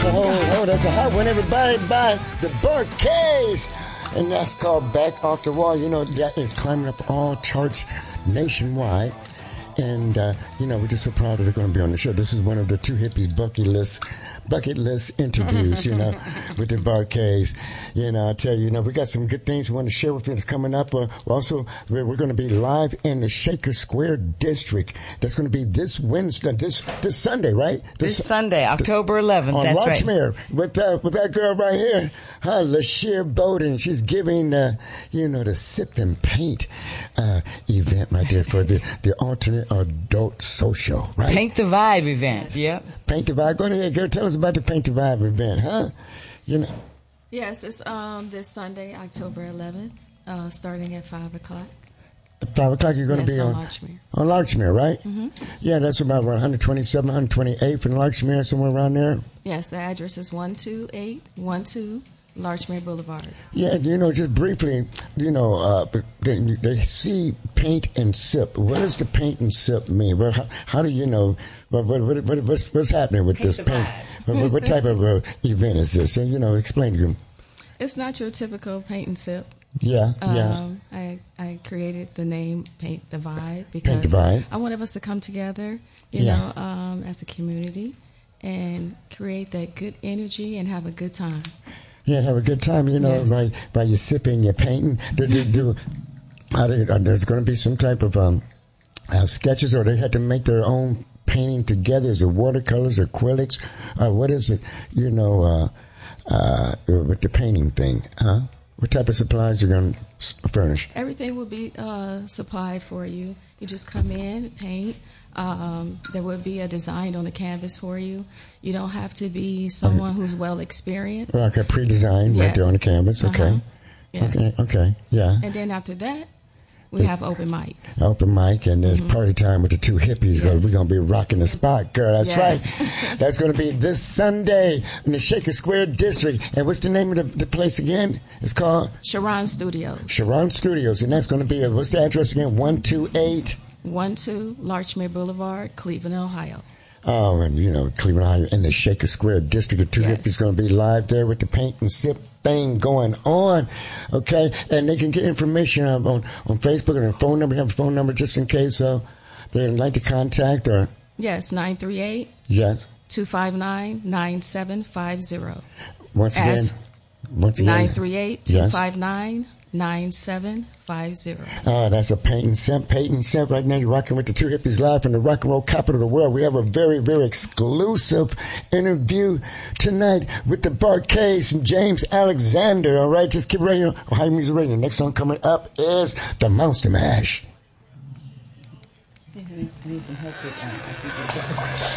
Oh, that's a hot one, everybody, by the Bar-Kays. And that's called Back Off the Wall. You know, that is climbing up all charts nationwide. And, we're just so proud that they're going to be on the show. This is one of the Two Hippies bucket list interviews, with the Bar-Kays. I tell you, we got some good things we want to share with you that's coming up. Also, we're going to be live in the Shaker Square District. That's going to be this Wednesday, this Sunday, right? This Sunday, October 11th. On that's Larchmere, right. with that girl right here, LaShir Bowden. She's giving, the Sip and Paint event, my dear, for the alternate adult social, right? Paint the Vibe event, yep. Paint the Vibe. Go ahead, girl. Tell us about the Paint the Vibe event, huh? Yes, it's this Sunday, October 11th, starting at 5 o'clock. At 5 o'clock, you're going to be on Larchmere. On Larchmere, right? Mm-hmm. Yeah, that's about 127, 128 from Larchmere, somewhere around there. Yes, the address is 12812 Larchmere Boulevard. Yeah, just briefly, they see paint and sip. What does the paint and sip mean? How do you know? What's happening with this paint? What type of event is this? And explain to them. It's not your typical paint and sip. Yeah. I created the name Paint the Vibe because Paint the Vibe. I want us to come together, as a community and create that good energy and have a good time. Yeah, have a good time, Yes. by you sipping, you're painting. There's going to be some type of sketches, or they had to make their own painting together. Is it watercolors, acrylics? What is it, with the painting thing, huh? What type of supplies are you going to furnish? Everything will be supplied for you. You just come in, paint. There will be a design on the canvas for you. You don't have to be someone who's well experienced. Okay, pre-designed right there on the canvas. Okay. Yes. Okay. Yeah. And then after that, we have open mic. Open mic, and there's party time with the Two Hippies. Yes. We're going to be rocking the spot, girl. That's Yes. right. That's going to be this Sunday in the Shaker Square District. And what's the name of the place again? It's called? Sharon Studios. Sharon Studios. And that's going to be, what's the address again? 128? 12 Larchmere Boulevard, Cleveland, Ohio. Oh, and Cleveland, Ohio, in the Shaker Square District. The Two Hippies going to be live there with the paint and sip thing going on. Okay, and they can get information on Facebook and their phone number. You have a phone number just in case they'd like to contact or. Yes, 938. Yes. 259-9750. Once again. 938-259-9750. That's a Paint and Sip. Right now you're rocking with the Two Hippies live from the rock and roll capital of the world. We have a very, very exclusive interview tonight with the Bar-Kays and James Alexander. All right, just keep it right here. Ohio Music Radio. Next song coming up is The Monster Mash. I need some help with that.